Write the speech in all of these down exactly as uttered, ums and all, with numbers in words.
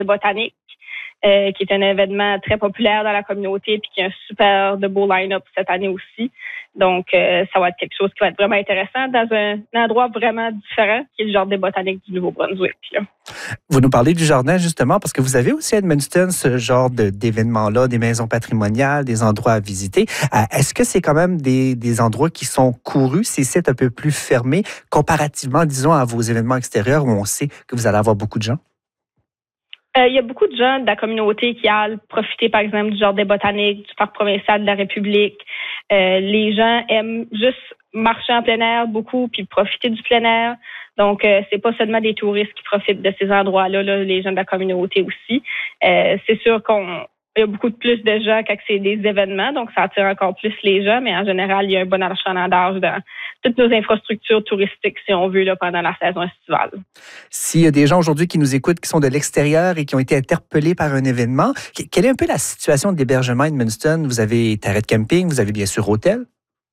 botanique, euh, qui est un événement très populaire dans la communauté puis qui a un super de beau line-up cette année aussi. Donc, euh, ça va être quelque chose qui va être vraiment intéressant dans un, un endroit vraiment différent, qui est le Jardin botanique du Nouveau-Brunswick. Là. Vous nous parlez du jardin, justement, parce que vous avez aussi à Edmundston ce genre de, d'événements-là, des maisons patrimoniales, des endroits à visiter. Euh, est-ce que c'est quand même des, des endroits qui sont courus, ces sites un peu plus fermés, comparativement, disons, à vos événements extérieurs où on sait que vous allez avoir beaucoup de gens? Euh, il y a beaucoup de gens de la communauté qui allent profiter, par exemple, du Jardin botanique, du Parc provincial de la République. Euh, les gens aiment juste marcher en plein air beaucoup puis profiter du plein air. Donc, euh, c'est pas seulement des touristes qui profitent de ces endroits-là, là, les gens de la communauté aussi. Euh, c'est sûr qu'on il y a beaucoup de plus de gens quand c'est des événements, donc ça attire encore plus les gens, mais en général, il y a un bon achalandage dans toutes nos infrastructures touristiques, si on veut, là, pendant la saison estivale. S'il y a des gens aujourd'hui qui nous écoutent, qui sont de l'extérieur et qui ont été interpellés par un événement, quelle est un peu la situation d'hébergement à Edmundston? Vous avez terrain de camping, vous avez bien sûr hôtel?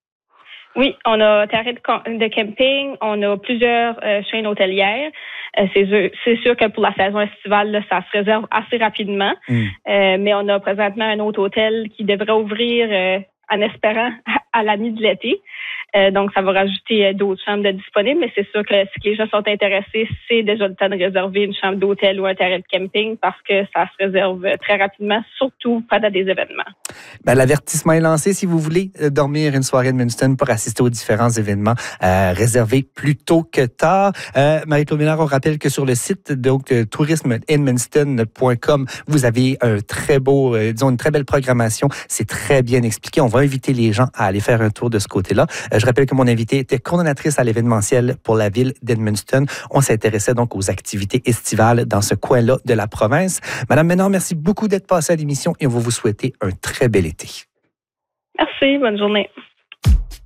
Oui, on a terrain de, de camping, on a plusieurs euh, chaînes hôtelières. Euh, c'est, sûr, c'est sûr que pour la saison estivale, là, ça se réserve assez rapidement. Mm. Euh, mais on a présentement un autre hôtel qui devrait ouvrir euh, en espérant à la mi de l'été. Euh, donc, ça va rajouter d'autres chambres de disponibles, mais c'est sûr que si les gens sont intéressés, c'est déjà le temps de réserver une chambre d'hôtel ou un terrain de camping parce que ça se réserve très rapidement, surtout pendant des événements. Ben, l'avertissement est lancé. Si vous voulez dormir une soirée à Edmundston pour assister aux différents événements, euh, réservez plus tôt que tard. Euh, Marie-Claude Ménard, on rappelle que sur le site donc euh, tourisme edmundston point com, vous avez un très beau, euh, disons une très belle programmation. C'est très bien expliqué. On va inviter les gens à aller faire un tour de ce côté-là. Euh, je rappelle que mon invité était coordonnatrice à l'événementiel pour la ville d'Edmundston. On s'intéressait donc aux activités estivales dans ce coin-là de la province. Madame Ménard, merci beaucoup d'être passée à l'émission et on va vous souhaiter un très bel été. Merci, bonne journée.